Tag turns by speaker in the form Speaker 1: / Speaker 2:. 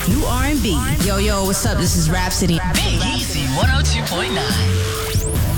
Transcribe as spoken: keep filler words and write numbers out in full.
Speaker 1: new R and B. Yo, yo, what's up? This is Rhapsody.
Speaker 2: Big Easy one oh two point nine.